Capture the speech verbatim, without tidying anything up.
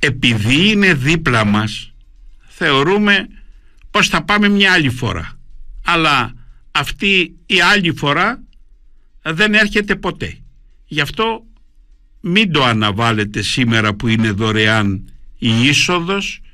επειδή είναι δίπλα μας, θεωρούμε πως θα πάμε μια άλλη φορά, αλλά αυτή η άλλη φορά δεν έρχεται ποτέ. Γι' αυτό μην το αναβάλλετε σήμερα που είναι δωρεάν η είσοδος